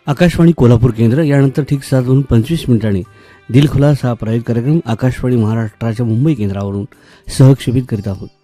आकाशवाणी कोल्हापूर केंद्र यानंतर ठीक 7:25 दिलखुलास हा प्रायोजित कार्यक्रम आकाशवाणी महाराष्ट्राच्या मुंबई केंद्रावरून सहक्षेपित करीत आहोत.